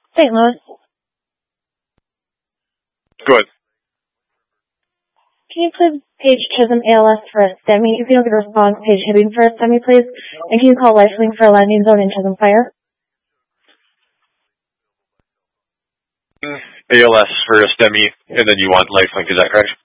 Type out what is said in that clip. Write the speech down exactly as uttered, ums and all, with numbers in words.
Saint Louis. Good. Can you please page Chisholm A L S for a STEMI? If you don't get a response, page Hibbing for a STEMI, please. And can you call Lifelink for a landing zone in Chisholm Fire? A L S for a STEMI, and then you want Lifelink, is that correct?